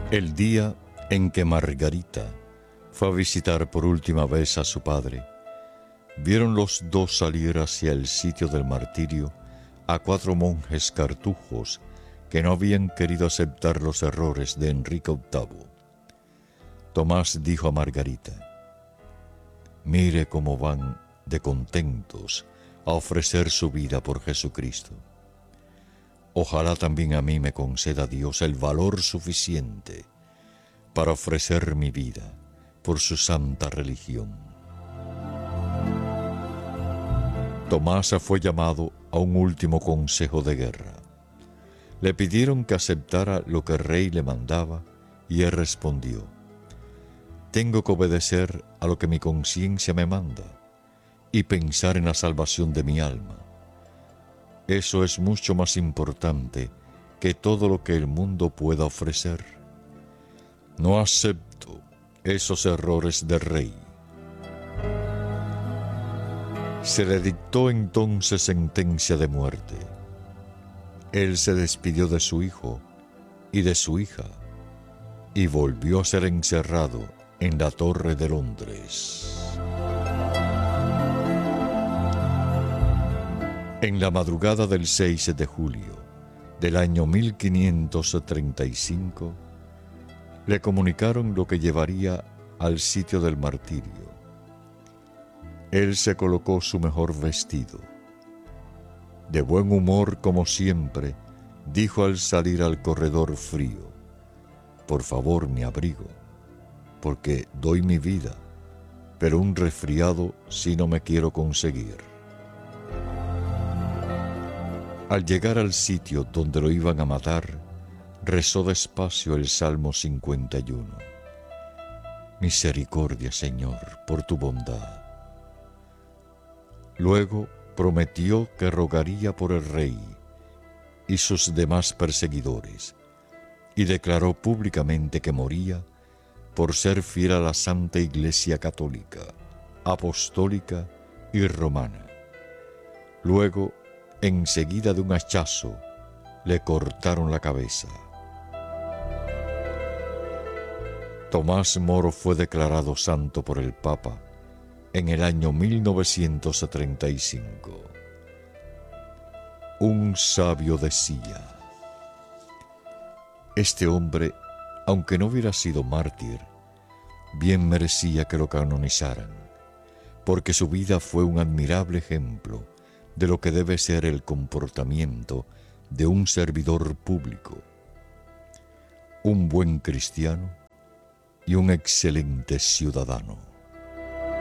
El día en que Margarita fue a visitar por última vez a su padre, vieron los dos salir hacia el sitio del martirio a 4 monjes cartujos que no habían querido aceptar los errores de Enrique VIII. Tomás dijo a Margarita: «Mire cómo van de contentos a ofrecer su vida por Jesucristo. Ojalá también a mí me conceda Dios el valor suficiente para ofrecer mi vida por su santa religión». Tomás fue llamado a un último consejo de guerra. Le pidieron que aceptara lo que el rey le mandaba y él respondió: «Tengo que obedecer a lo que mi conciencia me manda y pensar en la salvación de mi alma. Eso es mucho más importante que todo lo que el mundo pueda ofrecer. No acepto esos errores del rey». Se le dictó entonces sentencia de muerte. Él se despidió de su hijo y de su hija y volvió a ser encerrado en la Torre de Londres. En la madrugada del 6 de julio del año 1535, le comunicaron lo que llevaría al sitio del martirio. Él se colocó su mejor vestido. De buen humor como siempre, dijo al salir al corredor frío: «Por favor, mi abrigo, porque doy mi vida, pero un resfriado sí no me quiero conseguir». Al llegar al sitio donde lo iban a matar, rezó despacio el Salmo 51. «Misericordia, Señor, por tu bondad». Luego prometió que rogaría por el rey y sus demás perseguidores, y declaró públicamente que moría por ser fiel a la Santa Iglesia Católica, Apostólica y Romana. Luego, enseguida de un hachazo, le cortaron la cabeza. Tomás Moro fue declarado santo por el Papa en el año 1935. Un sabio decía: «Este hombre, aunque no hubiera sido mártir, bien merecía que lo canonizaran, porque su vida fue un admirable ejemplo de lo que debe ser el comportamiento de un servidor público, un buen cristiano y un excelente ciudadano».